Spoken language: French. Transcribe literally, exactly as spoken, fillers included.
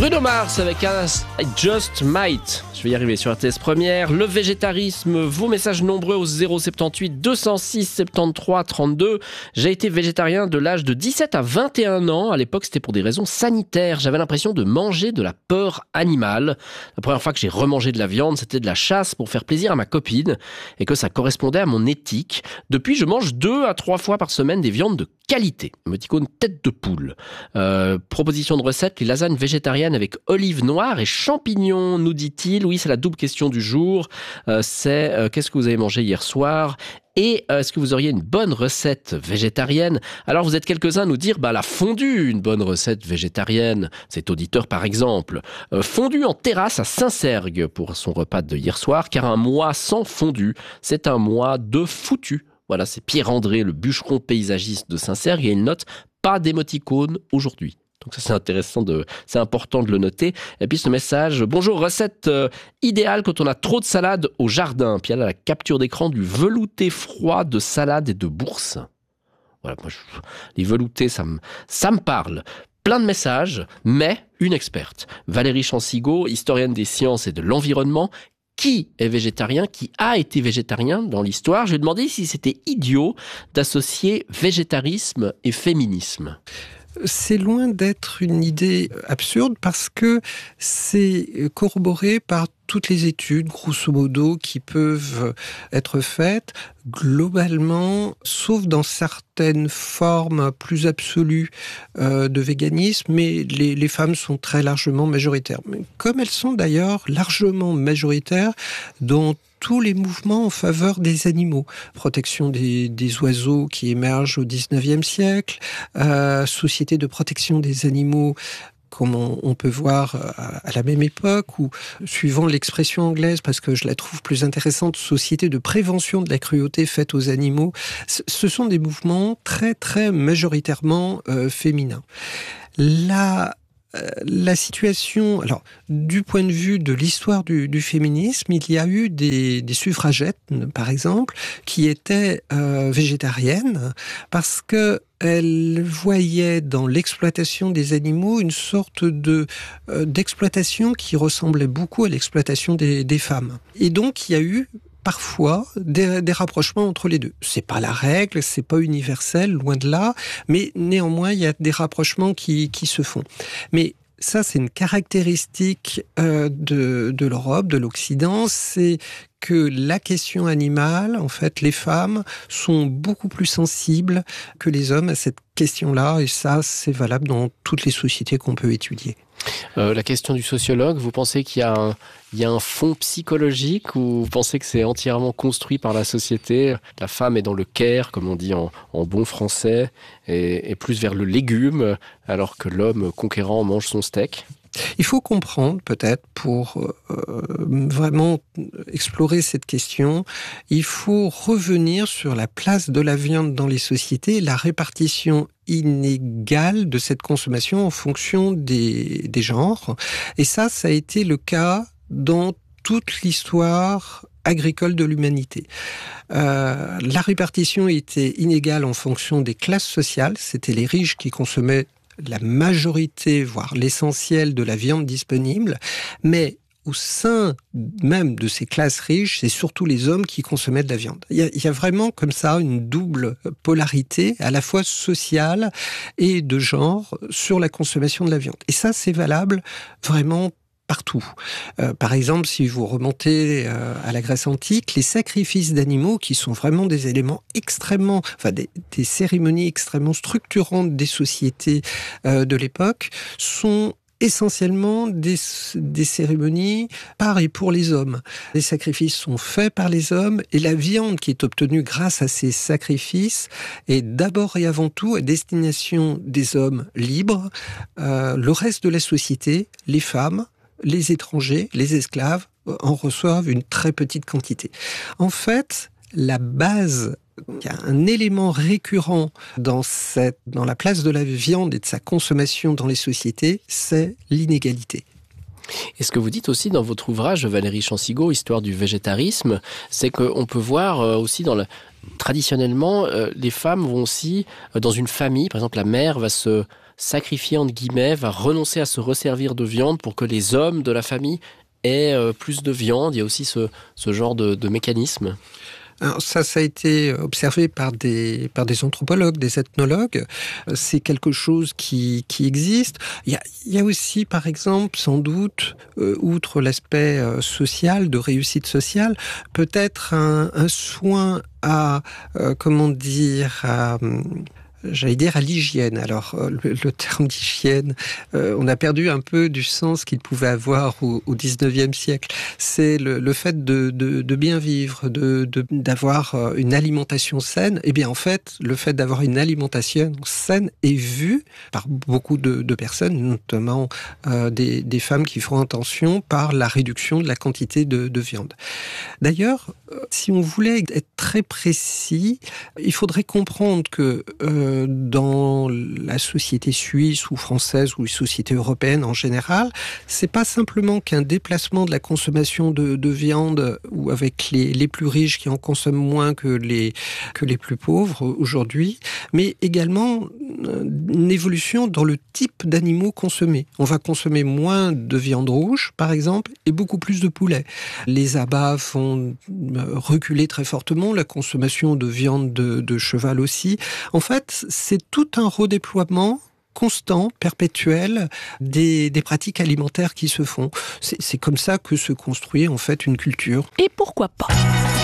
Bruno Mars avec un I Just Might. Je vais y arriver sur R T S Première. Le végétarisme, vos messages nombreux au zéro soixante-dix-huit deux cent six soixante-treize trente-deux. J'ai été végétarien de l'âge de dix-sept à vingt et un ans. À l'époque, c'était pour des raisons sanitaires. J'avais l'impression de manger de la peur animale. La première fois que j'ai remangé de la viande, c'était de la chasse pour faire plaisir à ma copine et que ça correspondait à mon éthique. Depuis, je mange deux à trois fois par semaine des viandes de qualité. Emoticône tête de poule. Euh, proposition de recette, les lasagnes végétariennes avec olives noires et champignons, nous dit-il. Oui, c'est la double question du jour. Euh, c'est euh, qu'est-ce que vous avez mangé hier soir ? Et euh, est-ce que vous auriez une bonne recette végétarienne ? Alors vous êtes quelques-uns à nous dire, bah la fondue, une bonne recette végétarienne. Cet auditeur par exemple. Euh, fondue en terrasse à Saint-Sergue pour son repas de hier soir, car un mois sans fondue, c'est un mois de foutu. Voilà, c'est Pierre-André, le bûcheron paysagiste de Saint-Sergue, et il note pas d'émoticône aujourd'hui. Donc ça c'est intéressant, de, c'est important de le noter. Et puis ce message, bonjour, recette euh, idéale quand on a trop de salade au jardin. Puis elle a la capture d'écran du velouté froid de salade et de bourse. Voilà, moi, je, les veloutés, ça me, ça me parle. Plein de messages, mais une experte. Valérie Chansigo, historienne des sciences et de l'environnement. Qui est végétarien, qui a été végétarien dans l'histoire ? Je lui ai demandé si c'était idiot d'associer végétarisme et féminisme. C'est loin d'être une idée absurde parce que c'est corroboré par toutes les études, grosso modo, qui peuvent être faites. Globalement, sauf dans certaines formes plus absolues euh, de véganisme, mais les, les femmes sont très largement majoritaires. Comme elles sont d'ailleurs largement majoritaires dans tous les mouvements en faveur des animaux. Protection des, des oiseaux qui émergent au dix-neuvième siècle, euh, société de protection des animaux comme on, on peut voir à, à la même époque, ou suivant l'expression anglaise, parce que je la trouve plus intéressante, société de prévention de la cruauté faite aux animaux. Ce, ce sont des mouvements très très majoritairement euh, féminins. La La situation, alors du point de vue de l'histoire du, du féminisme, il y a eu des, des suffragettes, par exemple, qui étaient euh, végétariennes parce que elles voyaient dans l'exploitation des animaux une sorte de euh, d'exploitation qui ressemblait beaucoup à l'exploitation des, des femmes. Et donc il y a eu parfois des, des rapprochements entre les deux. C'est pas la règle, c'est pas universel, loin de là, mais néanmoins il y a des rapprochements qui, qui se font. Mais ça, c'est une caractéristique euh, de, de l'Europe, de l'Occident, c'est que la question animale, en fait, les femmes sont beaucoup plus sensibles que les hommes à cette question-là, et ça, c'est valable dans toutes les sociétés qu'on peut étudier. Euh, la question du sociologue, vous pensez qu'il y a un, il y a un fond psychologique ou vous pensez que c'est entièrement construit par la société ? La femme est dans le care, comme on dit en, en bon français, et, et plus vers le légume, alors que l'homme conquérant mange son steak ? Il faut comprendre, peut-être, pour euh, vraiment explorer cette question, il faut revenir sur la place de la viande dans les sociétés, la répartition inégale de cette consommation en fonction des, des genres. Et ça, ça a été le cas dans toute l'histoire agricole de l'humanité. Euh, la répartition était inégale en fonction des classes sociales. C'était les riches qui consommaient la majorité, voire l'essentiel de la viande disponible, mais au sein même de ces classes riches, c'est surtout les hommes qui consommaient de la viande. Il y a, il y a vraiment comme ça une double polarité, à la fois sociale et de genre, sur la consommation de la viande. Et ça, c'est valable vraiment partout. Euh, par exemple, si vous remontez euh, à la Grèce antique, les sacrifices d'animaux, qui sont vraiment des éléments extrêmement, enfin des, des cérémonies extrêmement structurantes des sociétés euh, de l'époque, sont essentiellement des, des cérémonies par et pour les hommes. Les sacrifices sont faits par les hommes et la viande qui est obtenue grâce à ces sacrifices est d'abord et avant tout à destination des hommes libres. Euh, le reste de la société, les femmes, les étrangers, les esclaves, en reçoivent une très petite quantité. En fait, la base, il y a un élément récurrent dans, cette, dans la place de la viande et de sa consommation dans les sociétés, c'est l'inégalité. Et ce que vous dites aussi dans votre ouvrage, Valérie Chansigo, Histoire du végétarisme, c'est qu'on peut voir aussi dans la... Traditionnellement, les femmes vont aussi, dans une famille, par exemple la mère va se sacrifier, entre guillemets, va renoncer à se resservir de viande pour que les hommes de la famille aient euh, plus de viande. Il y a aussi ce, ce genre de, de mécanisme. Alors ça, ça a été observé par des, par des anthropologues, des ethnologues. C'est quelque chose qui, qui existe. Il y, a, il y a aussi, par exemple, sans doute, euh, outre l'aspect euh, social, de réussite sociale, peut-être un, un soin à, euh, comment dire, à... J'allais dire à l'hygiène. Alors, le, le terme d'hygiène, euh, on a perdu un peu du sens qu'il pouvait avoir au, au dix-neuvième siècle. C'est le, le fait de, de, de bien vivre, de, de, d'avoir une alimentation saine. Eh bien, en fait, le fait d'avoir une alimentation saine est vu par beaucoup de, de personnes, notamment euh, des, des femmes qui font attention par la réduction de la quantité de, de viande. D'ailleurs, si on voulait être très précis, il faudrait comprendre que euh, dans la société suisse ou française ou les sociétés européennes en général, c'est pas simplement qu'un déplacement de la consommation de, de viande ou avec les, les plus riches qui en consomment moins que les, que les plus pauvres aujourd'hui, mais également une évolution dans le type d'animaux consommés. On va consommer moins de viande rouge, par exemple, et beaucoup plus de poulet. Les abats vont reculer très fortement, la consommation de viande de, de cheval aussi. En fait, c'est tout un redéploiement constant, perpétuel, des, des pratiques alimentaires qui se font. C'est, c'est comme ça que se construit en fait une culture. Et pourquoi pas ?